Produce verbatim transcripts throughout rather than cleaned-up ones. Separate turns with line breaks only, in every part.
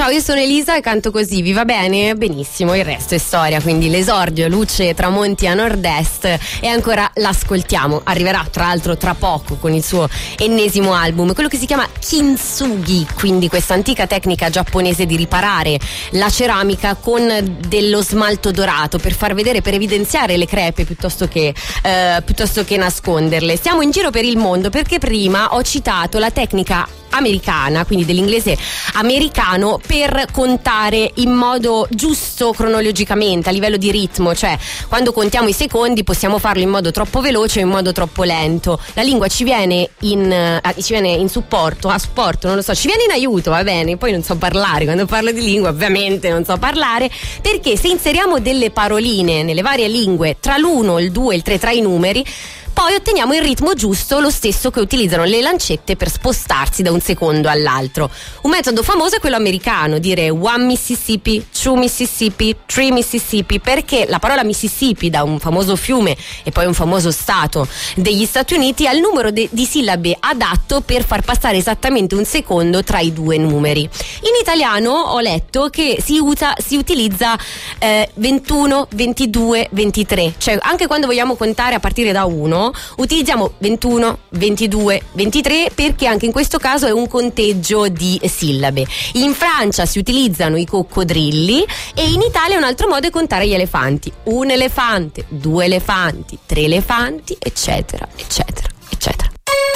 Ciao, io sono Elisa e canto così, vi va bene? Benissimo, il resto è storia, quindi l'esordio, luce e tramonti a nord-est, e ancora l'ascoltiamo. Arriverà tra l'altro tra poco con il suo ennesimo album, quello che si chiama kintsugi, quindi questa antica tecnica giapponese di riparare la ceramica con dello smalto dorato per far vedere, per evidenziare le crepe piuttosto che, eh, piuttosto che nasconderle. Siamo in giro per il mondo perché prima ho citato la tecnica americana, quindi dell'inglese americano, per contare in modo giusto cronologicamente, a livello di ritmo, cioè quando contiamo i secondi possiamo farlo in modo troppo veloce o in modo troppo lento. La lingua ci viene in eh, ci viene in supporto, a supporto, non lo so, ci viene in aiuto, va bene, poi non so parlare, quando parlo di lingua ovviamente non so parlare, perché se inseriamo delle paroline nelle varie lingue tra l'uno, il due, il tre, tra i numeri, poi otteniamo il ritmo giusto, lo stesso che utilizzano le lancette per spostarsi da un secondo all'altro. Un metodo famoso è quello americano, dire one Mississippi, two Mississippi, three Mississippi, perché la parola Mississippi, da un famoso fiume e poi un famoso stato degli Stati Uniti, ha il numero de- di sillabe adatto per far passare esattamente un secondo tra i due numeri. In italiano ho letto che si usa, si utilizza eh, ventuno, ventidue, ventitré, cioè anche quando vogliamo contare a partire da uno utilizziamo ventuno, ventidue, ventitré, perché anche in questo caso è un conteggio di sillabe. In Francia si utilizzano i coccodrilli e in Italia un altro modo è contare gli elefanti: un elefante, due elefanti, tre elefanti, eccetera, eccetera, eccetera.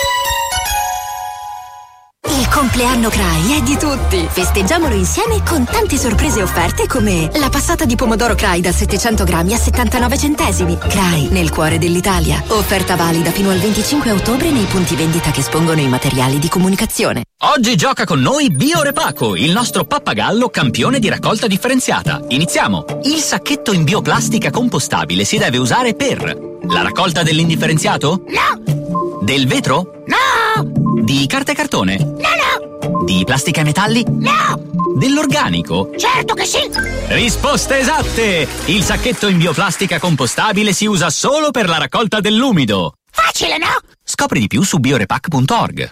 Il compleanno C R A I è di tutti. Festeggiamolo insieme con tante sorprese offerte come la passata di pomodoro C R A I da settecento grammi a settantanove centesimi. C R A I, nel cuore dell'Italia. Offerta valida fino al venticinque ottobre nei punti vendita che espongono i materiali di comunicazione.
Oggi gioca con noi Biorepaco, il nostro pappagallo campione di raccolta differenziata. Iniziamo. Il sacchetto in bioplastica compostabile si deve usare per la raccolta dell'indifferenziato?
No!
Del vetro?
No!
Di carta e cartone?
No, no!
Di plastica e metalli?
No!
Dell'organico?
Certo che sì!
Risposte esatte! Il sacchetto in bioplastica compostabile si usa solo per la raccolta dell'umido.
Facile, no?
Scopri di più su biorepac punto org.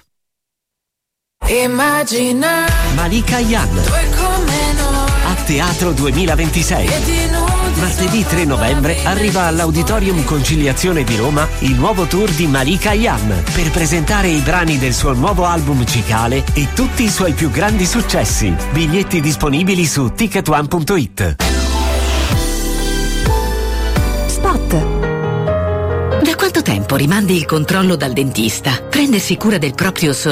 Immagina
Malika Ayane
due come noi
a Teatro duemilaventisei.
e di nudi
Martedì tre novembre arriva all'Auditorium Conciliazione di Roma il nuovo tour di Malika Ayane per presentare i brani del suo nuovo album musicale e tutti i suoi più grandi successi. Biglietti disponibili su ticket one punto it.
Spot. Da quanto tempo rimandi il controllo dal dentista? Prendersi cura del proprio sorriso